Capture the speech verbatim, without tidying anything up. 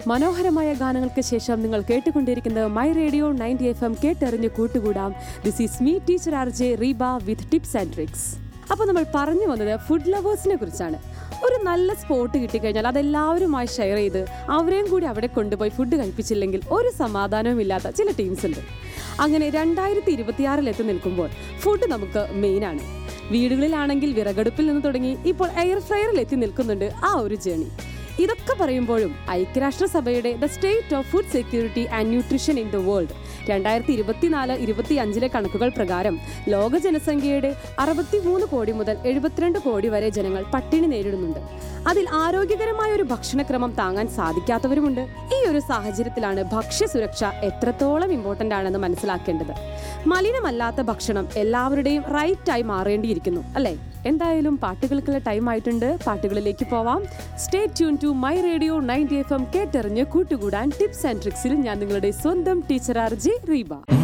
മനോഹരമായ ഗാനങ്ങൾക്ക് ശേഷം നിങ്ങൾ കേട്ടുകൊണ്ടിരിക്കുന്നത് my radio ninety F M കേട്ടറിഞ്ഞ് കൂട്ടുകൂടാം. This is me teacher R J Reeba with tips and tricks. അപ്പോൾ നമ്മൾ പറഞ്ഞു വന്നത് ഫുഡ് ലവേഴ്സിനെ കുറിച്ചാണ്. ഒരു നല്ല സ്പോട്ട് കിട്ടിക്കഴിഞ്ഞാൽ അതെല്ലാവരുമായി ഷെയർ ചെയ്ത് അവരെയും കൂടി അവിടെ കൊണ്ടുപോയി ഫുഡ് കഴിപ്പിച്ചില്ലെങ്കിൽ ഒരു സമാധാനവും ഇല്ലാത്ത ചില ടീംസ് ഉണ്ട്. അങ്ങനെ രണ്ടായിരത്തി ഇരുപത്തിയാറിൽ എത്തി നിൽക്കുമ്പോൾ ഫുഡ് നമുക്ക് മെയിനാണ്. വീടുകളിലാണെങ്കിൽ വിറകടുപ്പിൽ നിന്ന് തുടങ്ങി ഇപ്പോൾ എയർ ഫ്രയറിൽ എത്തി നിൽക്കുന്നുണ്ട് ആ ഒരു ജേണി. ഇതൊക്കെ പറയുമ്പോഴും ഐക്യരാഷ്ട്രസഭയുടെ the state of food security and nutrition in the world രണ്ടായിരത്തി ഇരുപത്തിനാല് ഇരുപത്തി അഞ്ചിലെ കണക്കുകൾ പ്രകാരം ലോക ജനസംഖ്യയുടെ അറുപത്തി മൂന്ന് കോടി മുതൽ എഴുപത്തിരണ്ട് കോടി വരെ ജനങ്ങൾ പട്ടിണി നേരിടുന്നുണ്ട്. അതിൽ ആരോഗ്യകരമായ ഒരു ഭക്ഷണക്രമം താങ്ങാൻ സാധിക്കാത്തവരുമുണ്ട്. ഈ ഒരു സാഹചര്യത്തിലാണ് ഭക്ഷ്യസുരക്ഷ എത്രത്തോളം ഇമ്പോർട്ടൻ്റ് ആണെന്ന് മനസ്സിലാക്കേണ്ടത്. മലിനമല്ലാത്ത ഭക്ഷണം എല്ലാവരുടെയും റൈറ്റായി മാറേണ്ടിയിരിക്കുന്നു, അല്ലേ? എന്തായാലും പാട്ടുകൾക്കുള്ള ടൈം ആയിട്ടുണ്ട്. പാട്ടുകളിലേക്ക് പോവാം. Stay tune to my radio ninety F M കേട്ടറിഞ്ഞ് കൂട്ടുകൂടാൻ ടിപ്സ് ആൻഡ് ട്രിക്സിൽ ഞാൻ നിങ്ങളുടെ സ്വന്തം ടീച്ചർ ആർ ജെ റീബ.